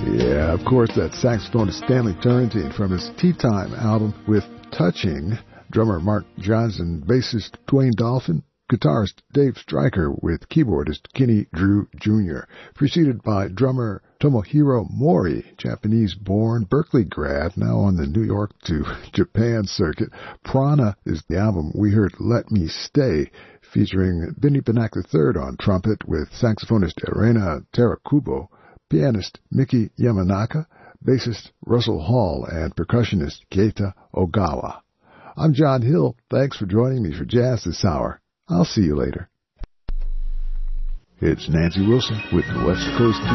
Yeah, of course, that saxophonist Stanley Turrentine from his Tea Time album with Touching, drummer Mark Johnson, bassist Dwayne Dolphin, guitarist Dave Stryker with keyboardist Kenny Drew Jr., preceded by drummer Tomohiro Mori, Japanese-born Berkeley grad, now on the New York to Japan circuit. Prana is the album. We heard Let Me Stay, featuring Benny Benak III on trumpet with saxophonist Irena Terakubo, pianist Miki Yamanaka, bassist Russell Hall, and percussionist Keita Ogawa. I'm John Hill. Thanks for joining me for Jazz this hour. I'll see you later. It's Nancy Wilson with the West Coast